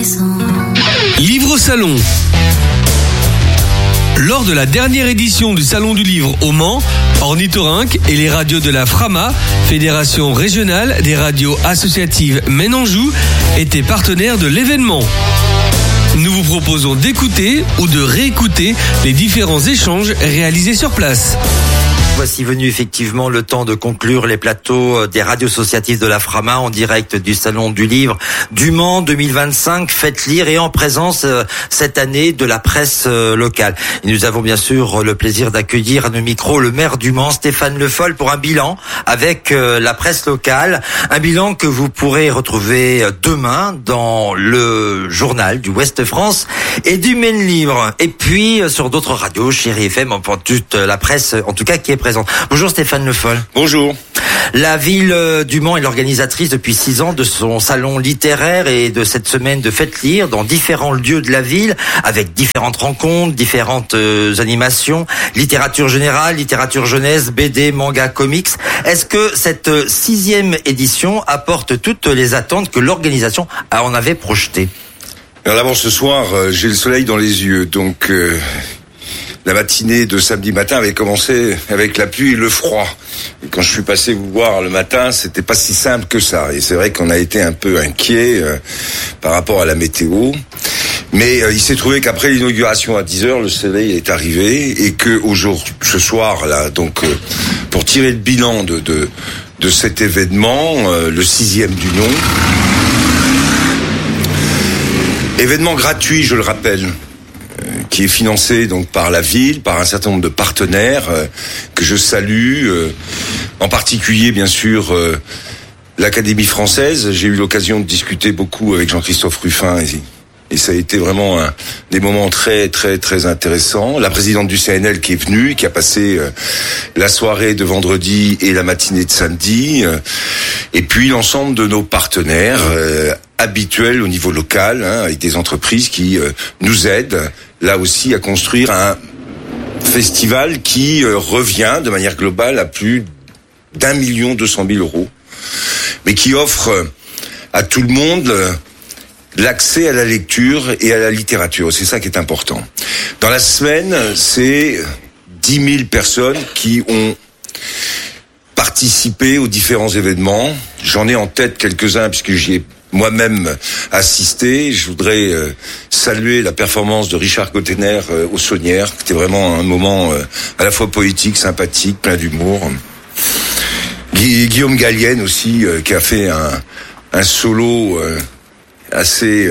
intéressant. Livre au salon. Lors de la dernière édition du Salon du Livre au Mans, Ornithorynque et les radios de la FRAMA, Fédération régionale des radios associatives Maine-Anjou, étaient partenaires de l'événement. Nous vous proposons d'écouter ou de réécouter les différents échanges réalisés sur place. Voici venu effectivement le temps de conclure les plateaux des radios associatives de la FRAMA en direct du Salon du Livre du Mans 2025. Faites lire et en présence cette année de la presse locale. Et nous avons bien sûr le plaisir d'accueillir à nos micros le maire du Mans, Stéphane Le Foll, pour un bilan avec la presse locale. Un bilan que vous pourrez retrouver demain dans le journal du Ouest France et du Maine Libre. Et puis sur d'autres radios, Chérie FM, enfin toute la presse en tout cas qui est présente. Bonjour Stéphane Le Foll. Bonjour. La ville du Mans est l'organisatrice depuis 6 ans de son salon littéraire et de cette semaine de Faites lire dans différents lieux de la ville avec différentes rencontres, différentes animations, littérature générale, littérature jeunesse, BD, manga, comics. Est-ce que cette 6e édition apporte toutes les attentes que l'organisation en avait projetées? Alors d'abord ce soir, j'ai le soleil dans les yeux, donc la matinée de samedi matin avait commencé avec la pluie et le froid. Et quand je suis passé vous voir le matin, c'était pas si simple que ça. Et c'est vrai qu'on a été un peu inquiet par rapport à la météo. Mais il s'est trouvé qu'après l'inauguration à 10h, le soleil est arrivé et que aujourd'hui, ce soir là, donc pour tirer le bilan de cet événement, le 6e du nom, événement gratuit, je le rappelle, qui est financé donc par la ville, par un certain nombre de partenaires que je salue, en particulier bien sûr l'Académie française. J'ai eu l'occasion de discuter beaucoup avec Jean-Christophe Ruffin et ça a été vraiment des moments très très très intéressants. La présidente du CNL qui est venue, qui a passé la soirée de vendredi et la matinée de samedi, et puis l'ensemble de nos partenaires habituels au niveau local, avec des entreprises qui nous aident là aussi à construire un festival qui revient de manière globale à plus d'1 200 000 €, mais qui offre à tout le monde l'accès à la lecture et à la littérature. C'est ça qui est important. Dans la semaine, c'est 10 000 personnes qui ont participé aux différents événements. J'en ai en tête quelques-uns puisque j'y ai moi-même assisté. Je voudrais saluer la performance de Richard Gottener aux Saunières. C'était vraiment un moment à la fois poétique, sympathique, plein d'humour. Guillaume Gallienne aussi, qui a fait un solo assez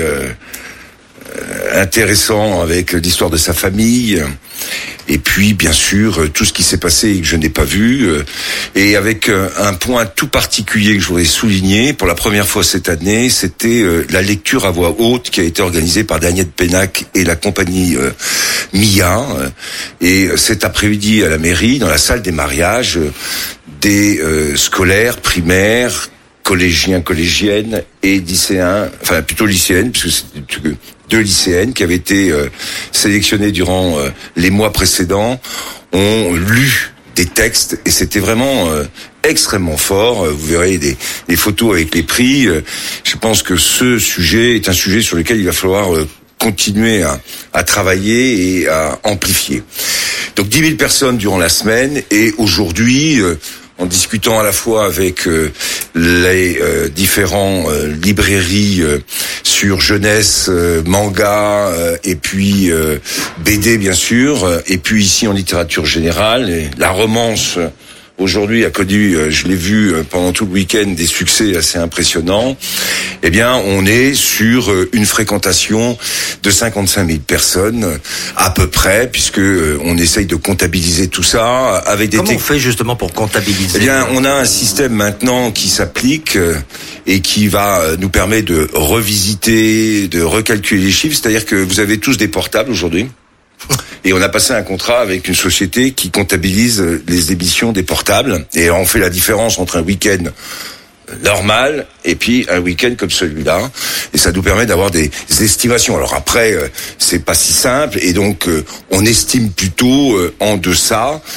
intéressant avec l'histoire de sa famille. Et puis, bien sûr, tout ce qui s'est passé et que je n'ai pas vu. Et avec un point tout particulier que je voudrais souligner, pour la première fois cette année, c'était la lecture à voix haute qui a été organisée par Daniel Pénac et la compagnie Mia. Et cet après-midi à la mairie, dans la salle des mariages, des scolaires, primaires, collégiens, collégiennes et lycéens, enfin plutôt lycéennes, puisque c'est 2 lycéennes qui avaient été sélectionnées durant les mois précédents, ont lu des textes et c'était vraiment extrêmement fort. Vous verrez des photos avec les prix. Je pense que ce sujet est un sujet sur lequel il va falloir continuer à travailler et à amplifier. Donc 10 000 personnes durant la semaine et aujourd'hui, en discutant à la fois avec les différents librairies sur jeunesse, manga et puis BD bien sûr, et puis ici en littérature générale, et la romance aujourd'hui a connu, je l'ai vu pendant tout le week-end, des succès assez impressionnants. Eh bien, on est sur une fréquentation de 55 000 personnes à peu près, puisque on essaye de comptabiliser tout ça avec des. Comment on fait justement pour comptabiliser? Eh bien, on a un système maintenant qui s'applique et qui va nous permettre de revisiter, de recalculer les chiffres. C'est-à-dire que vous avez tous des portables aujourd'hui. Et on a passé un contrat avec une société qui comptabilise les émissions des portables. Et on fait la différence entre un week-end normal et puis un week-end comme celui-là. Et ça nous permet d'avoir des estimations. Alors après, c'est pas si simple. Et donc, on estime plutôt en deçà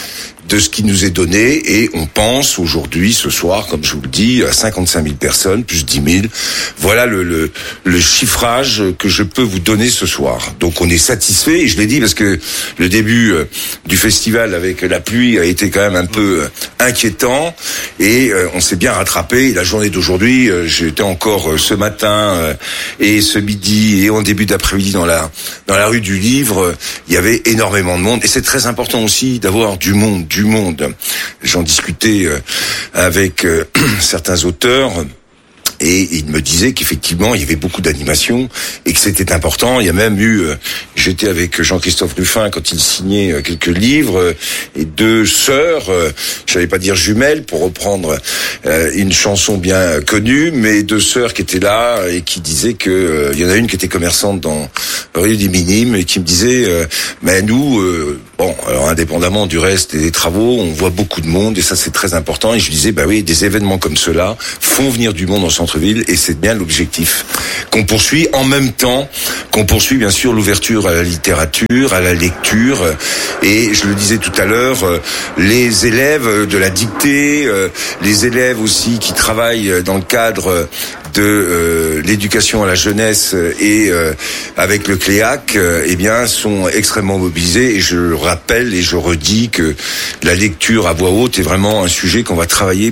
de ce qui nous est donné, et on pense aujourd'hui, ce soir, comme je vous le dis, à 55 000 personnes, plus 10 000. Voilà le chiffrage que je peux vous donner ce soir. Donc on est satisfait, et je l'ai dit parce que le début du festival avec la pluie a été quand même un peu inquiétant, et on s'est bien rattrapé. Et la journée d'aujourd'hui, j'étais encore ce matin et ce midi et en début d'après-midi dans la rue du Livre, il y avait énormément de monde, et c'est très important aussi d'avoir du monde. J'en discutais avec certains auteurs, et il me disait qu'effectivement il y avait beaucoup d'animation et que c'était important. Il y a même eu, j'étais avec Jean-Christophe Ruffin quand il signait quelques livres, et deux sœurs, je savais pas dire jumelles pour reprendre une chanson bien connue, mais deux sœurs qui étaient là et qui disaient que il y en a une qui était commerçante dans rue des Minimes et qui me disait mais nous bon, alors indépendamment du reste et des travaux, on voit beaucoup de monde, et ça c'est très important. Et je disais bah oui, des événements comme ceux-là font venir du monde en centre-ville, et c'est bien l'objectif qu'on poursuit, en même temps qu'on poursuit bien sûr l'ouverture à la littérature, à la lecture. Et je le disais tout à l'heure, les élèves de la dictée, les élèves aussi qui travaillent dans le cadre de l'éducation à la jeunesse et avec le CLEAC, eh bien sont extrêmement mobilisés. Et je rappelle et je redis que la lecture à voix haute est vraiment un sujet qu'on va travailler.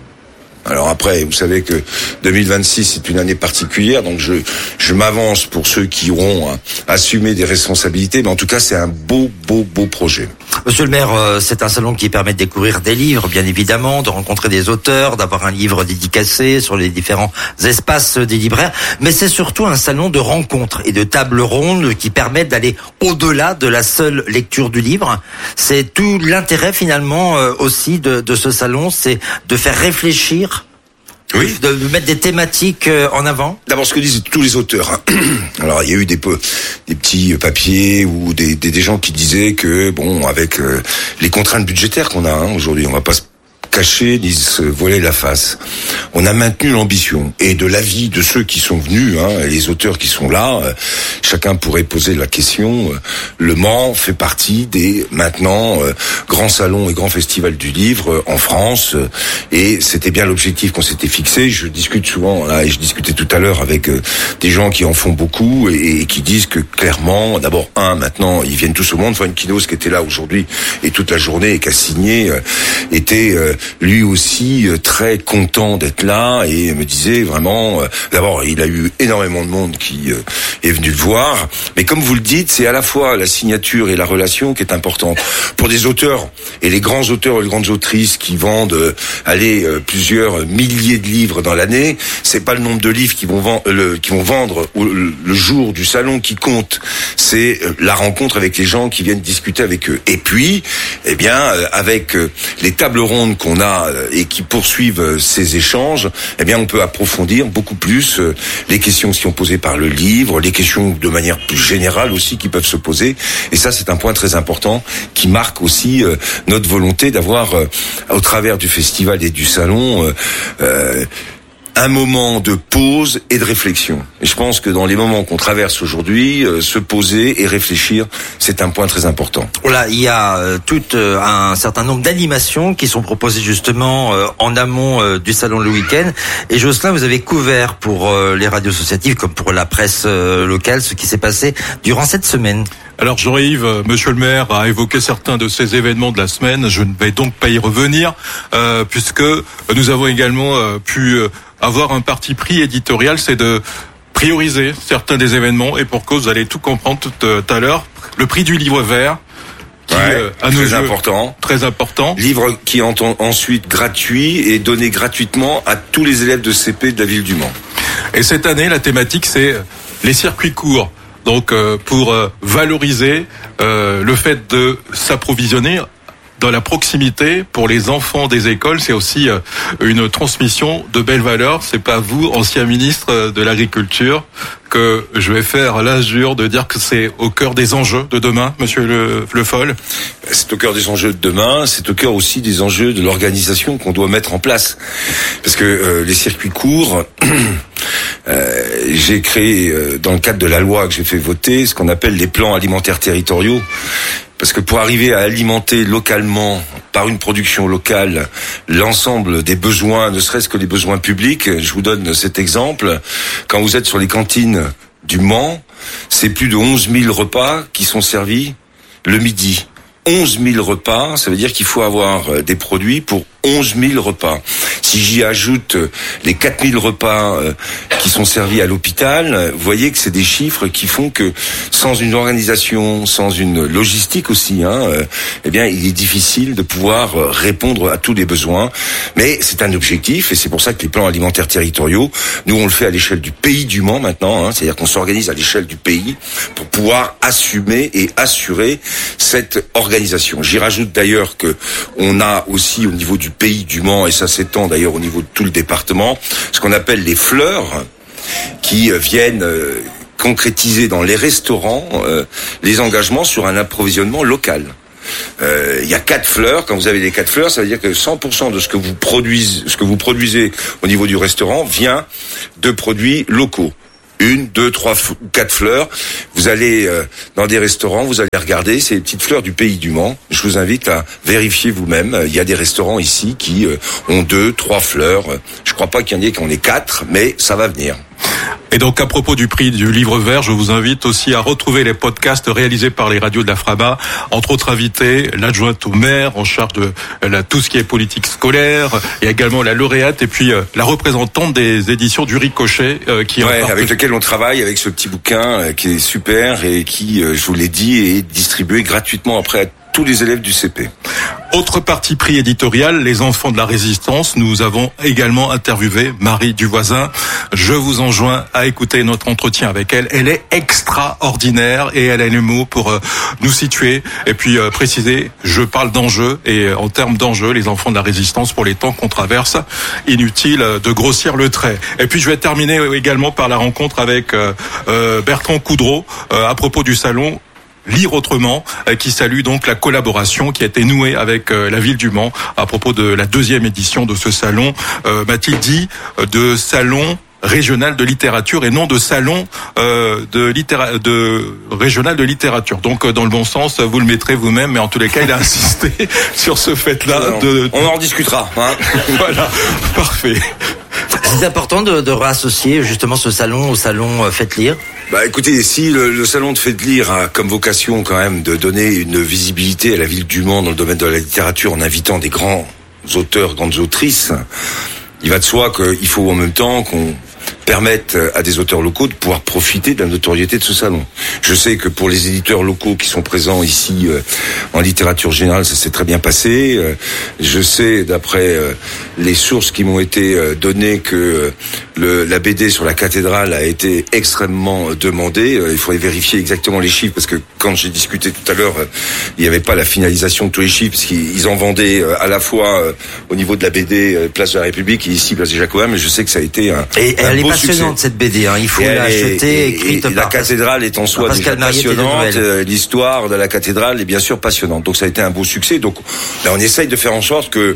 Alors après, vous savez que 2026 c'est une année particulière, donc je m'avance pour ceux qui auront assumé des responsabilités, mais en tout cas c'est un beau projet. Monsieur le maire, c'est un salon qui permet de découvrir des livres, bien évidemment, de rencontrer des auteurs, d'avoir un livre dédicacé sur les différents espaces des libraires, mais c'est surtout un salon de rencontres et de tables rondes qui permettent d'aller au-delà de la seule lecture du livre. C'est tout l'intérêt finalement aussi de ce salon, c'est de faire réfléchir. Oui, de mettre des thématiques en avant. D'abord, ce que disent tous les auteurs. Alors, il y a eu des petits papiers ou des gens qui disaient que bon, avec les contraintes budgétaires qu'on a aujourd'hui, on va pas se cacher ni se voiler la face. On a maintenu l'ambition, et de l'avis de ceux qui sont venus, les auteurs qui sont là, chacun pourrait poser la question. Le Mans fait partie des maintenant grands salons et grands festivals du livre en France, et c'était bien l'objectif qu'on s'était fixé. Je discute souvent là, et je discutais tout à l'heure avec des gens qui en font beaucoup et qui disent que clairement, d'abord maintenant ils viennent tous au monde. Franck Kinos qui était là aujourd'hui et toute la journée et qui a signé était lui aussi très content d'être là, et me disait vraiment, d'abord il a eu énormément de monde qui est venu le voir, mais comme vous le dites, c'est à la fois la signature et la relation qui est importante. Pour des auteurs, et les grands auteurs et les grandes autrices qui vendent plusieurs milliers de livres dans l'année, c'est pas le nombre de livres qui vont vendre le jour du salon qui compte, c'est la rencontre avec les gens qui viennent discuter avec eux. Et puis, eh bien, avec les tables rondes qu'on a et qui poursuivent ces échanges, eh bien on peut approfondir beaucoup plus les questions qui sont posées par le livre, les questions de manière plus générale aussi qui peuvent se poser. Et ça, c'est un point très important qui marque aussi notre volonté d'avoir, au travers du festival et du salon, un moment de pause et de réflexion. Et je pense que dans les moments qu'on traverse aujourd'hui, se poser et réfléchir, c'est un point très important. Voilà, il y a tout un certain nombre d'animations qui sont proposées justement en amont du salon le week-end. Et Jocelyn, vous avez couvert pour les radios associatives comme pour la presse locale ce qui s'est passé durant cette semaine. Alors Jean-Yves, monsieur le maire a évoqué certains de ces événements de la semaine. Je ne vais donc pas y revenir, puisque nous avons également pu avoir un parti pris éditorial, c'est de prioriser certains des événements, et pour cause, vous allez tout comprendre tout à l'heure. Le prix du livre vert, qui à nos yeux, très important. Livre qui est ensuite gratuit et donné gratuitement à tous les élèves de CP de la ville du Mans. Et cette année, la thématique, c'est les circuits courts. Donc, pour valoriser le fait de s'approvisionner dans la proximité pour les enfants des écoles, c'est aussi une transmission de belles valeurs. C'est pas vous, ancien ministre de l'Agriculture, que je vais faire l'injure de dire que c'est au cœur des enjeux de demain, monsieur Le Foll. C'est au cœur des enjeux de demain, c'est au cœur aussi des enjeux de l'organisation qu'on doit mettre en place. Parce que les circuits courts, j'ai créé, dans le cadre de la loi que j'ai fait voter, ce qu'on appelle les plans alimentaires territoriaux. Parce que pour arriver à alimenter localement, par une production locale, l'ensemble des besoins, ne serait-ce que les besoins publics, je vous donne cet exemple. Quand vous êtes sur les cantines du Mans, c'est plus de 11 000 repas qui sont servis le midi. 11 000 repas, ça veut dire qu'il faut avoir des produits pour 11 000 repas. Si j'y ajoute les 4 000 repas qui sont servis à l'hôpital, vous voyez que c'est des chiffres qui font que sans une organisation, sans une logistique aussi, eh bien, il est difficile de pouvoir répondre à tous les besoins. Mais c'est un objectif et c'est pour ça que les plans alimentaires territoriaux, nous on le fait à l'échelle du pays du Mans maintenant, c'est-à-dire qu'on s'organise à l'échelle du pays pour pouvoir assumer et assurer cette organisation. J'y rajoute d'ailleurs que on a aussi au niveau du pays du Mans, et ça s'étend d'ailleurs au niveau de tout le département, ce qu'on appelle les fleurs qui viennent concrétiser dans les restaurants les engagements sur un approvisionnement local. Il y a 4 fleurs. Quand vous avez les 4 fleurs, ça veut dire que 100% de ce que vous produisez au niveau du restaurant vient de produits locaux. 1, 2, 3 ou 4 fleurs. Vous allez dans des restaurants, vous allez regarder, c'est les petites fleurs du pays du Mans. Je vous invite à vérifier vous-même. Il y a des restaurants ici qui ont 2, 3 fleurs. Je crois pas qu'il y en ait qui en aient 4, mais ça va venir. Et donc, à propos du prix du livre vert, je vous invite aussi à retrouver les podcasts réalisés par les radios de la Frama. Entre autres invités, l'adjointe au maire en charge de tout ce qui est politique scolaire, et également la lauréate, et puis la représentante des éditions du Ricochet, avec lequel on travaille, avec ce petit bouquin qui est super et qui, je vous l'ai dit, est distribué gratuitement après à tous les élèves du CP. Autre parti pris éditorial, les enfants de la résistance. Nous avons également interviewé Marie Duvoisin. Je vous enjoins à écouter notre entretien avec elle. Elle est extraordinaire et elle a les mots pour nous situer et puis préciser, je parle d'enjeux et en termes d'enjeux, les enfants de la résistance pour les temps qu'on traverse, inutile de grossir le trait. Et puis je vais terminer également par la rencontre avec Bertrand Coudreau à propos du salon Lire autrement, qui salue donc la collaboration qui a été nouée avec la ville du Mans à propos de la 2e édition de ce salon. M'a-t-il dit de salon régional de littérature et non de salon régional de littérature. Donc dans le bon sens, vous le mettrez vous-même, mais en tous les cas, il a insisté sur ce fait-là. On en rediscutera. Voilà, parfait. C'est important de réassocier justement ce salon au salon Faites Lire. Écoutez, si le salon de Faites Lire a comme vocation quand même de donner une visibilité à la ville du Mans dans le domaine de la littérature en invitant des grands auteurs, grandes autrices, il va de soi qu'il faut en même temps qu'on permettre à des auteurs locaux de pouvoir profiter de la notoriété de ce salon. Je sais que pour les éditeurs locaux qui sont présents ici en littérature générale, ça s'est très bien passé. Je sais, d'après les sources qui m'ont été données, que la BD sur la cathédrale a été extrêmement demandée. Il faudrait vérifier exactement les chiffres, parce que quand j'ai discuté tout à l'heure, il n'y avait pas la finalisation de tous les chiffres, parce qu'ils en vendaient à la fois au niveau de la BD Place de la République et ici Place des Jacobins, mais je sais que ça a été un elle beau est passionnante cette BD, il faut l'acheter, écrite par... La cathédrale est en soi déjà passionnante, l'histoire de la cathédrale est bien sûr passionnante, donc ça a été un beau succès. Donc là, on essaye de faire en sorte que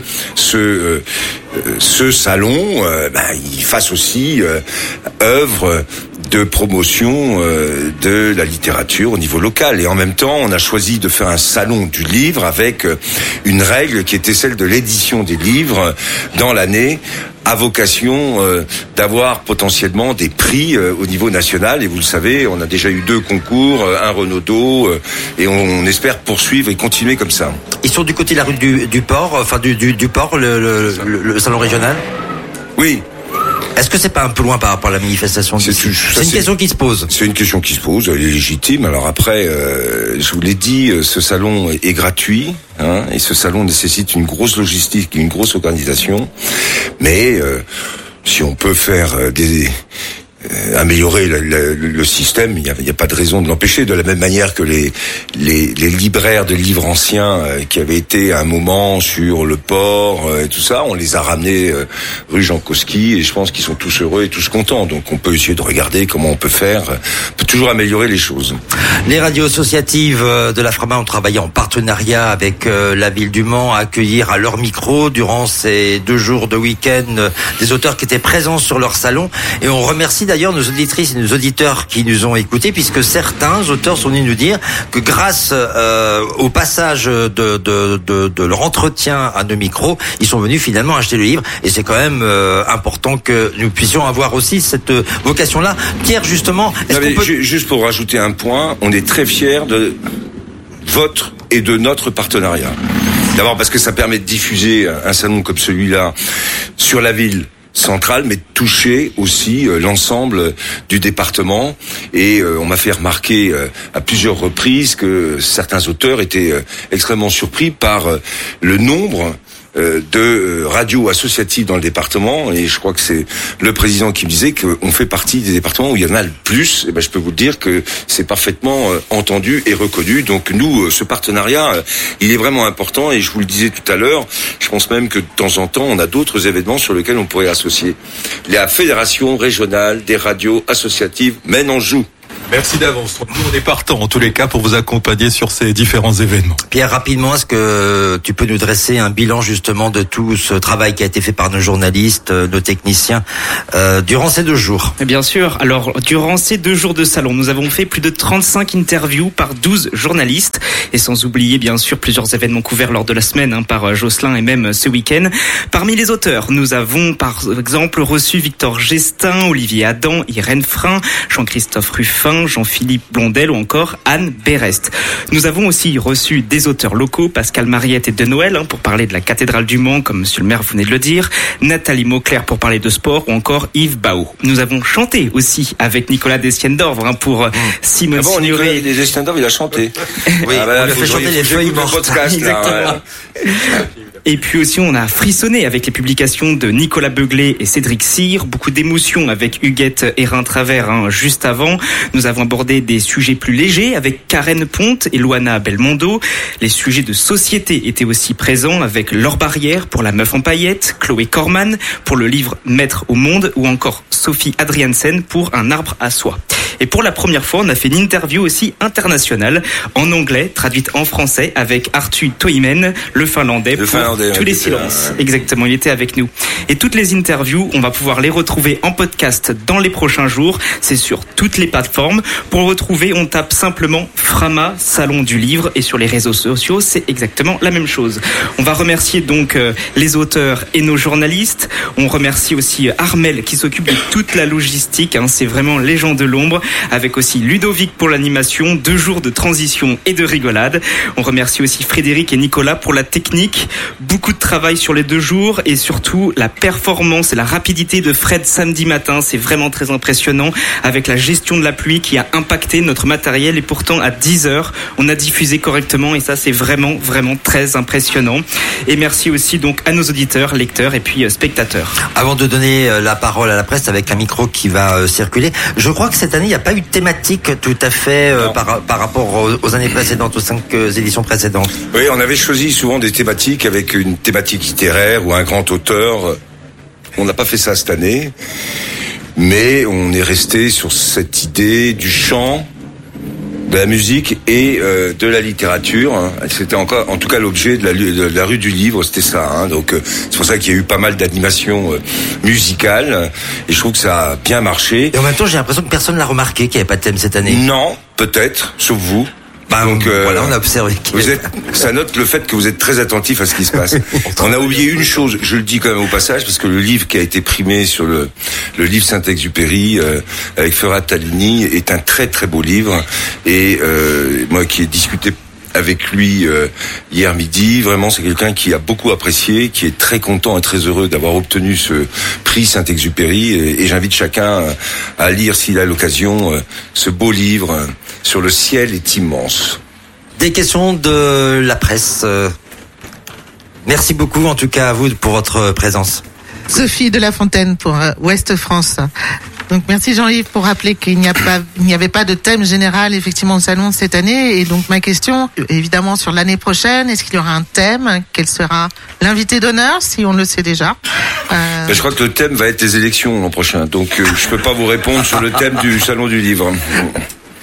ce salon, il fasse aussi œuvre de promotion de la littérature au niveau local. Et en même temps, on a choisi de faire un salon du livre avec une règle qui était celle de l'édition des livres dans l'année, à vocation d'avoir potentiellement des prix au niveau national. Et vous le savez, on a déjà eu 2 concours, un Renaudot, et on espère poursuivre et continuer comme ça. Ils sont du côté de la rue du port, enfin du port, le salon régional ? Oui. Est-ce que c'est pas un peu loin par rapport à la manifestation d'ici ? C'est une question qui se pose. C'est une question qui se pose, elle est légitime. Alors après, je vous l'ai dit, ce salon est gratuit, et ce salon nécessite une grosse logistique, une grosse organisation. Mais si on peut faire améliorer le système, il y a pas de raison de l'empêcher. De la même manière que les libraires de livres anciens qui avaient été à un moment sur le port et tout ça, on les a ramenés rue Jankowski, et je pense qu'ils sont tous heureux et tous contents. Donc on peut essayer de regarder comment on peut faire. On peut toujours améliorer les choses. Les radios associatives de la Frama ont travaillé en partenariat avec la ville du Mans à accueillir à leur micro durant ces 2 jours de week-end des auteurs qui étaient présents sur leur salon. Et on remercie d'ailleurs nos auditrices et nos auditeurs qui nous ont écoutés, puisque certains auteurs sont venus nous dire que grâce au passage de leur entretien à nos micros, ils sont venus finalement acheter le livre. Et c'est quand même important que nous puissions avoir aussi cette vocation-là. Pierre, justement, juste pour rajouter un point, on est très fiers de votre et de notre partenariat. D'abord parce que ça permet de diffuser un salon comme celui-là sur la ville centrale, mais de toucher aussi l'ensemble du département. Et on m'a fait remarquer à plusieurs reprises que certains auteurs étaient extrêmement surpris par le nombre de radios associatives dans le département, et je crois que c'est le président qui me disait qu'on fait partie des départements où il y en a le plus. Et ben je peux vous dire que c'est parfaitement entendu et reconnu. Donc nous, ce partenariat, il est vraiment important, et je vous le disais tout à l'heure, je pense même que de temps en temps on a d'autres événements sur lesquels on pourrait associer. La Fédération régionale des radios associatives Maine-Anjou. Merci d'avance. Nous, on est partants, en tous les cas, pour vous accompagner sur ces différents événements. Pierre, rapidement, est-ce que tu peux nous dresser un bilan, justement, de tout ce travail qui a été fait par nos journalistes, nos techniciens, durant ces 2 jours? Bien sûr. Alors, durant ces 2 jours de salon, nous avons fait plus de 35 interviews par 12 journalistes, et sans oublier, bien sûr, plusieurs événements couverts lors de la semaine, par Jocelyn et même ce week-end. Parmi les auteurs, nous avons, par exemple, reçu Victor Gestin, Olivier Adam, Irène Frein, Jean-Christophe Ruffin, Jean-Philippe Blondel ou encore Anne Berest. Nous avons aussi reçu des auteurs locaux, Pascal Mariette et De Noël, pour parler de la cathédrale du Mans, comme monsieur le maire venait de le dire, Nathalie Mauclair pour parler de sport, ou encore Yves Bao. Nous avons chanté aussi avec Nicolas Destienne-d'Orvre pour Simone Signoret. Nicolas Destienne-d'Orvre, il a chanté. Oui, on a fait chanter les feuilles mortes. Podcast, exactement. Là, Et puis aussi, on a frissonné avec les publications de Nicolas Beuglet et Cédric Cyr. Beaucoup d'émotions avec Huguette Hérin-Travers juste avant. Nous avons abordé des sujets plus légers avec Karen Ponte et Luana Belmondo. Les sujets de société étaient aussi présents avec Laure Barrière pour La Meuf en paillettes, Chloé Corman pour le livre Maître au monde, ou encore Sophie Adriansen pour Un arbre à soie. Et pour la première fois, on a fait une interview aussi internationale, en anglais, traduite en français, avec Arttu Toimen, le Finlandais, tous les silences. Exactement, il était avec nous. Et toutes les interviews, on va pouvoir les retrouver en podcast dans les prochains jours. C'est sur toutes les plateformes. Pour le retrouver, on tape simplement Frama, Salon du Livre, et sur les réseaux sociaux, c'est exactement la même chose. On va remercier donc les auteurs et nos journalistes. On remercie aussi Armel qui s'occupe de toute la logistique. C'est vraiment les gens de l'ombre. Avec aussi Ludovic pour l'animation, 2 jours de transition et de rigolade. On remercie aussi Frédéric et Nicolas pour la technique. Beaucoup de travail sur les 2 jours, et surtout la performance et la rapidité de Fred samedi matin. C'est vraiment très impressionnant, avec la gestion de la pluie qui a impacté notre matériel, et pourtant à 10h, on a diffusé correctement, et ça c'est vraiment, vraiment très impressionnant. Et merci aussi donc à nos auditeurs, lecteurs et puis spectateurs. Avant de donner la parole à la presse avec un micro qui va circuler, je crois que cette année, il n'y a pas eu de thématique tout à fait par rapport aux années précédentes, aux 5 éditions précédentes. Oui, on avait choisi souvent des thématiques avec une thématique littéraire ou un grand auteur. On n'a pas fait ça cette année, mais on est resté sur cette idée du chant, de la musique et de la littérature. C'était encore, en tout cas, l'objet de la rue du livre, c'était ça. Donc c'est pour ça qu'il y a eu pas mal d'animations musicales, et je trouve que ça a bien marché. Et en même temps, j'ai l'impression que personne l'a remarqué qu'il n'y avait pas de thème cette année. Non, peut-être, sauf vous. Donc voilà, on a observé. Ça note le fait que vous êtes très attentif à ce qui se passe. On a oublié une chose, je le dis quand même au passage, parce que le livre qui a été primé sur le livre Saint-Exupéry avec Ferrat Talini est un très très beau livre, et moi qui ai discuté avec lui hier midi, vraiment c'est quelqu'un qui a beaucoup apprécié, qui est très content et très heureux d'avoir obtenu ce prix Saint-Exupéry, et j'invite chacun à lire, s'il a l'occasion, ce beau livre sur le ciel est immense. Des questions de la presse. Merci beaucoup en tout cas à vous pour votre présence. Sophie de La Fontaine pour Ouest France. Donc merci Jean-Yves pour rappeler qu'il n'y avait pas de thème général effectivement au salon cette année, et donc ma question évidemment sur l'année prochaine, est-ce qu'il y aura un thème? Quel sera l'invité d'honneur, si on le sait déjà? Je crois que le thème va être les élections l'an prochain, donc je peux pas vous répondre sur le thème du salon du livre.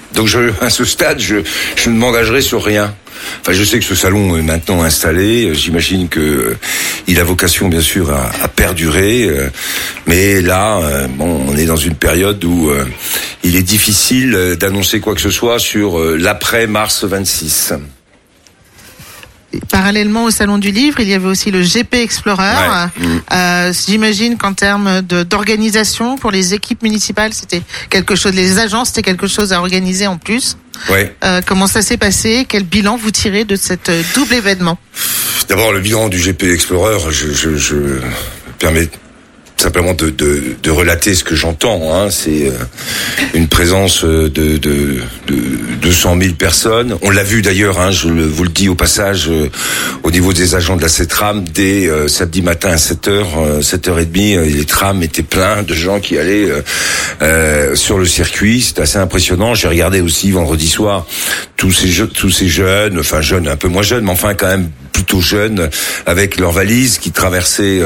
Donc à ce stade, je ne m'engagerai sur rien. Enfin, je sais que ce salon est maintenant installé. J'imagine que il a vocation, bien sûr, à perdurer. Mais là, on est dans une période où il est difficile d'annoncer quoi que ce soit sur l'après mars 26. Parallèlement au Salon du Livre, il y avait aussi le GP Explorer. Ouais. J'imagine qu'en termes d'organisation pour les équipes municipales, c'était quelque chose, les agences, c'était quelque chose à organiser en plus. Ouais. Comment ça s'est passé? Quel bilan vous tirez de cet double événement? D'abord, le bilan du GP Explorer, je permets simplement de relater ce que j'entends. Hein. C'est une présence de 200 000 personnes. On l'a vu d'ailleurs, hein, vous le dis au passage, au niveau des agents de la CETRAM, dès samedi matin à 7h, 7h30, les trams étaient pleins de gens qui allaient sur le circuit. C'était assez impressionnant. J'ai regardé aussi vendredi soir tous ces jeunes, enfin jeunes, un peu moins jeunes, mais enfin quand même plutôt jeunes, avec leurs valises qui traversaient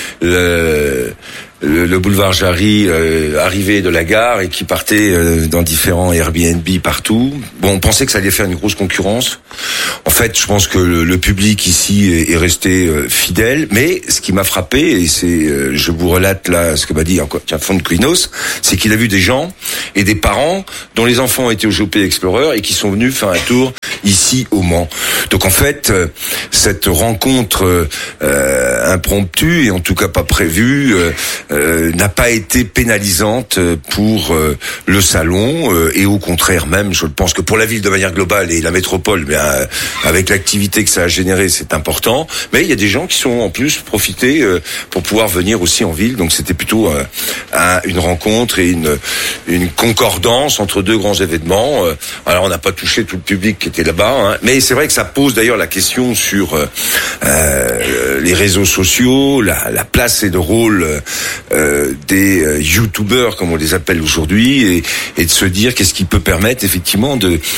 le boulevard Jarry, arrivé de la gare, et qui partait dans différents Airbnb partout. Bon, on pensait que ça allait faire une grosse concurrence. En fait, je pense que le public ici est resté fidèle. Mais ce qui m'a frappé, et c'est, je vous relate là ce que m'a dit encore Fond Quinos, c'est qu'il a vu des gens et des parents dont les enfants étaient au GP Explorer et qui sont venus faire un tour ici au Mans. Donc en fait, cette rencontre impromptue, et en tout cas pas prévue, n'a pas été pénalisante pour le salon, et au contraire même, je pense que pour la ville de manière globale et la métropole, mais avec l'activité que ça a généré, c'est important. Mais il y a des gens qui sont en plus profités pour pouvoir venir aussi en ville, donc c'était plutôt une rencontre et une concordance entre deux grands événements. Alors on n'a pas touché tout le public qui était là-bas, hein, mais c'est vrai que ça pose d'ailleurs la question sur les réseaux sociaux, la place et le rôle des youtubeurs, comme on les appelle aujourd'hui, et de se dire qu'est-ce qui peut permettre effectivement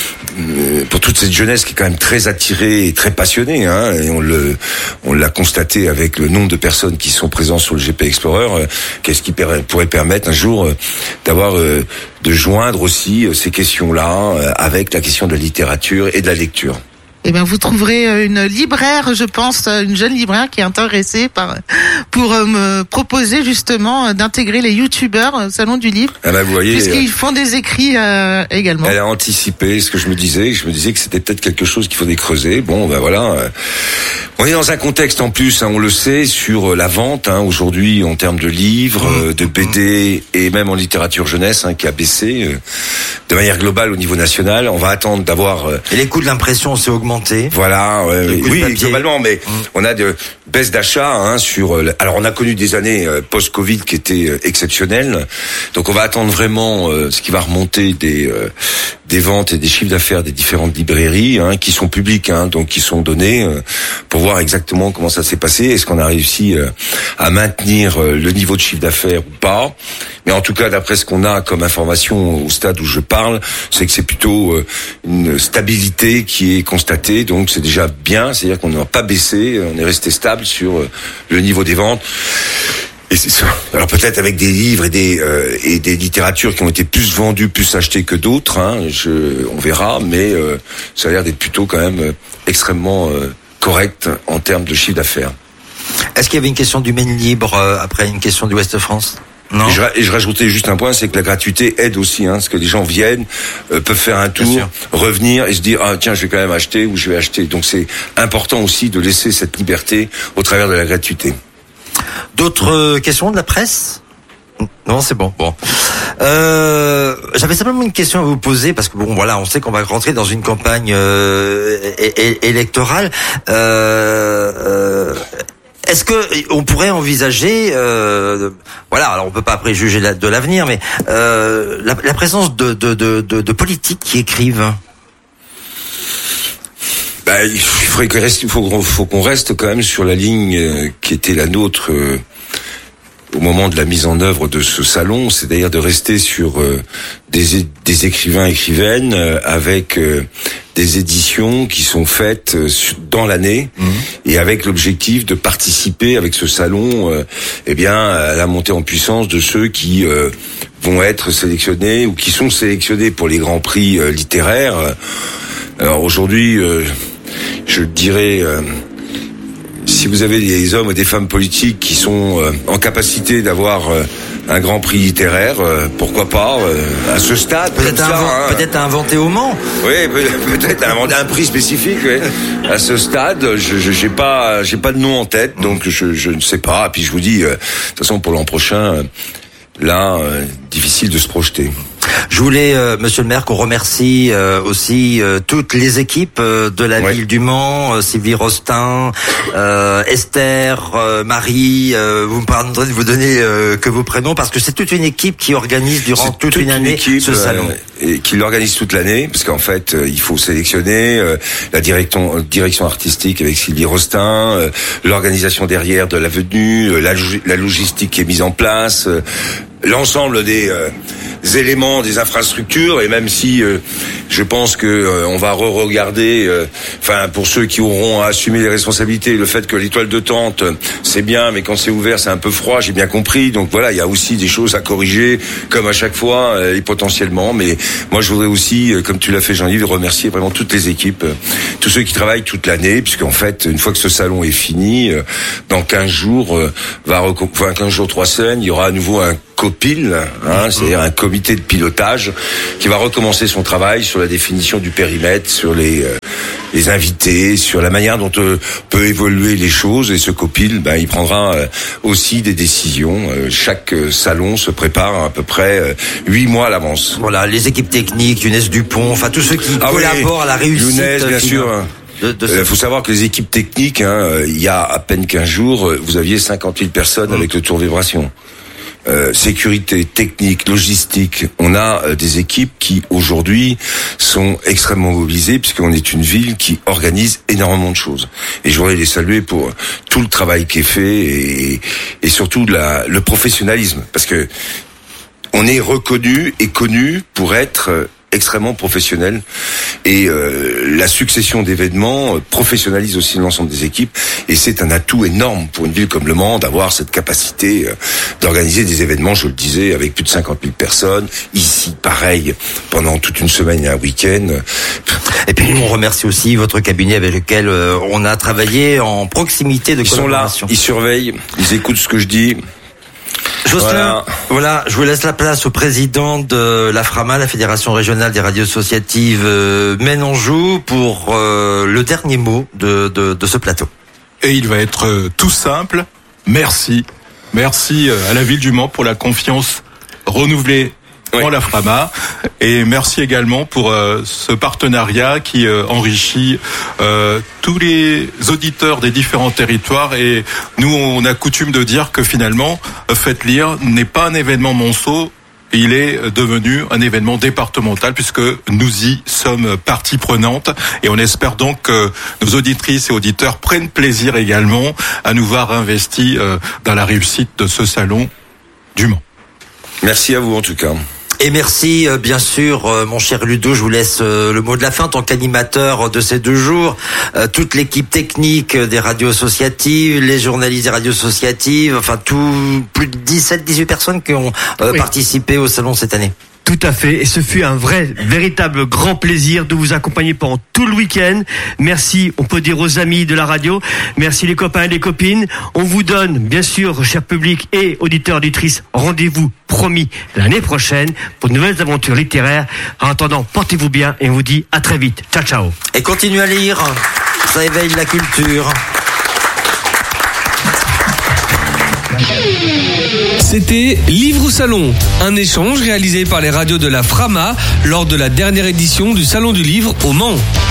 pour toute cette jeunesse qui est quand même très attirée et très passionnée, hein, et on l'a constaté avec le nombre de personnes qui sont présentes sur le GP Explorer, qu'est-ce qui pourrait permettre un jour d'avoir de joindre aussi ces questions-là avec la question de la littérature et de la lecture. Eh bien, vous trouverez une libraire, je pense, une jeune libraire qui est intéressée pour me proposer justement d'intégrer les youtubeurs au Salon du Livre. Ah ben, vous voyez, puisqu'ils font des écrits également. Elle a anticipé ce que je me disais. Je me disais que c'était peut-être quelque chose qu'il faudrait creuser. Bon, ben voilà. On est dans un contexte en plus, hein, on le sait, sur la vente, hein, aujourd'hui en termes de livres, de BD et même en littérature jeunesse, hein, qui a baissé de manière globale au niveau national. On va attendre d'avoir... Et les coûts de l'impression ont aussi augmenté. Voilà, oui, globalement, mais on a de baisse d'achat, hein, alors on a connu des années post-Covid qui étaient exceptionnelles. Donc on va attendre vraiment ce qui va remonter des ventes et des chiffres d'affaires des différentes librairies, hein, qui sont publiques, hein, donc qui sont données, pour voir exactement comment ça s'est passé. Est-ce qu'on a réussi à maintenir le niveau de chiffre d'affaires ou pas? Mais en tout cas, d'après ce qu'on a comme information au stade où je parle, c'est que c'est plutôt une stabilité qui est constatée. Donc c'est déjà bien, c'est-à-dire qu'on n'a pas baissé, on est resté stable sur le niveau des ventes. Et c'est ça. Alors peut-être avec des livres et des littératures qui ont été plus vendues, plus achetées que d'autres, hein, on verra, mais ça a l'air d'être plutôt quand même extrêmement correct en termes de chiffre d'affaires. Est-ce qu'il y avait une question du Maine Libre après une question du Ouest France? Non. Et je rajoutais juste un point, c'est que la gratuité aide aussi, hein, parce que les gens viennent, peuvent faire un tour, revenir et se dire tiens, je vais quand même acheter ou je vais acheter. Donc c'est important aussi de laisser cette liberté au travers de la gratuité. D'autres questions de la presse? Non, c'est bon. Bon. J'avais simplement une question à vous poser parce que bon, voilà, on sait qu'on va rentrer dans une campagne électorale. Est-ce que on pourrait envisager, voilà, alors on peut pas préjuger de l'avenir, mais la présence de politiques qui écrivent? Bah, il faut qu'on reste quand même sur la ligne qui était la nôtre au moment de la mise en œuvre de ce salon, c'est d'ailleurs de rester sur des écrivains-écrivaines avec des éditions qui sont faites dans l'année et avec l'objectif de participer avec ce salon à la montée en puissance de ceux qui vont être sélectionnés ou qui sont sélectionnés pour les grands prix littéraires. Alors aujourd'hui, je dirais... si vous avez des hommes ou des femmes politiques qui sont en capacité d'avoir un grand prix littéraire, pourquoi pas à ce stade, peut-être inventer au Mans. Oui, peut-être inventer un prix spécifique. Oui. À ce stade, j'ai pas de nom en tête, donc je ne sais pas. Et puis je vous dis, de toute façon pour l'an prochain, là, difficile de se projeter. Je voulais, Monsieur le maire, qu'on remercie aussi toutes les équipes de la ville du Mans, Sylvie Rostin, Esther, Marie. Vous me pardonnerez de vous donner que vos prénoms parce que c'est toute une équipe qui organise durant toute une année ce salon. Et qui l'organise toute l'année, parce qu'en fait, il faut sélectionner la direction artistique avec Sylvie Rostin, l'organisation derrière de la venue, la logistique qui est mise en place, l'ensemble des éléments, des infrastructures, et même si je pense que on va re-regarder, pour ceux qui auront à assumer les responsabilités, le fait que l'étoile de tente, c'est bien, mais quand c'est ouvert, c'est un peu froid, j'ai bien compris. Donc voilà, il y a aussi des choses à corriger, comme à chaque fois, et potentiellement. Mais moi, je voudrais aussi, comme tu l'as fait, Jean-Yves, remercier vraiment toutes les équipes, tous ceux qui travaillent toute l'année, puisqu'en fait, une fois que ce salon est fini, dans 15 jours, 15 jours, 3 semaines, il y aura à nouveau un COPIL, c'est-à-dire un comité de pilotage qui va recommencer son travail sur la définition du périmètre, sur les invités, sur la manière dont peut évoluer les choses. Et ce COPIL, il prendra aussi des décisions. Chaque salon se prépare à peu près 8 mois à l'avance. Voilà, les équipes techniques, Younes Dupont, tous ceux qui collaborent à la réussite. Younes, bien sûr. Il faut savoir que les équipes techniques, il y a à peine 15 jours, vous aviez 50 000 personnes avec le tour vibration. Sécurité, technique, logistique. On a des équipes qui aujourd'hui sont extrêmement mobilisées puisqu'on est une ville qui organise énormément de choses. Et je voudrais les saluer pour tout le travail qui est fait et surtout le professionnalisme, parce que on est reconnu et connu pour être extrêmement professionnel, et la succession d'événements professionnalise aussi l'ensemble des équipes, et c'est un atout énorme pour une ville comme Le Mans d'avoir cette capacité d'organiser des événements, je le disais, avec plus de 50 000 personnes, ici pareil, pendant toute une semaine et un week-end. Et puis on remercie aussi votre cabinet avec lequel on a travaillé en proximité de collaboration. Ils sont là, ils surveillent, ils écoutent ce que je dis. Jocelyn, voilà, je vous laisse la place au président de la FRAMA, la Fédération Régionale des Radios Associatives Maine-Anjou, pour le dernier mot de ce plateau. Et il va être tout simple. Merci. Merci à la Ville du Mans pour la confiance renouvelée en la FRAMA, et merci également pour ce partenariat qui enrichit tous les auditeurs des différents territoires. Et nous, on a coutume de dire que finalement, Faites Lire n'est pas un événement monceau, il est devenu un événement départemental puisque nous y sommes partie prenante, et on espère donc que nos auditrices et auditeurs prennent plaisir également à nous voir investis dans la réussite de ce salon du Mans. Merci à vous en tout cas. Et merci, bien sûr, mon cher Ludo, je vous laisse le mot de la fin en tant qu'animateur de ces 2 jours. Toute l'équipe technique des radios associatives, les journalistes des radios associatives, plus de 17-18 personnes qui ont participé au salon cette année. Tout à fait, et ce fut un véritable grand plaisir de vous accompagner pendant tout le week-end. Merci, on peut dire aux amis de la radio, merci les copains et les copines. On vous donne, bien sûr, cher public et auditeurs, auditrices, rendez-vous promis l'année prochaine pour de nouvelles aventures littéraires. En attendant, portez-vous bien et on vous dit à très vite. Ciao, ciao. Et continuez à lire, ça éveille la culture. C'était Livre au Salon, un échange réalisé par les radios de la FRAMA lors de la dernière édition du Salon du Livre au Mans.